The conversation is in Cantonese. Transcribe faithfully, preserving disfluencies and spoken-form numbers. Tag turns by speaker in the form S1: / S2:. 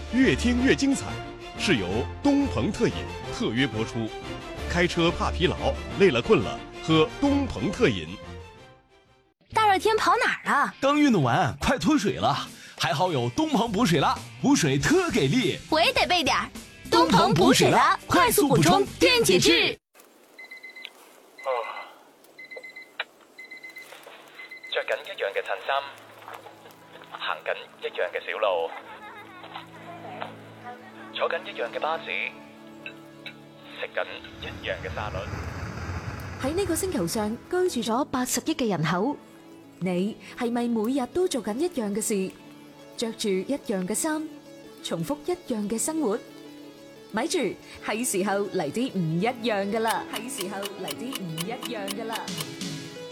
S1: 越听越精彩，是由东鹏特饮特约播出。开车怕疲劳，累了困了，喝东鹏特饮。
S2: 大热天跑哪儿啊？
S3: 刚运动完，快脱水了，还好有东鹏补水了，补水特给力。
S2: 我也得备点儿。东鹏补水了，快速补充电解质。
S4: 着緊一樣嘅襯衫，行緊一樣嘅小路，坐緊一樣嘅巴士，食緊一樣嘅沙律。
S5: 喺呢個星球上居住咗八十億嘅人口，你係咪每日都做緊一樣嘅事，着住一樣嘅衫，重複一樣嘅生活？咪住，係時候嚟啲唔一樣㗎喇，係時候嚟啲唔一樣㗎喇。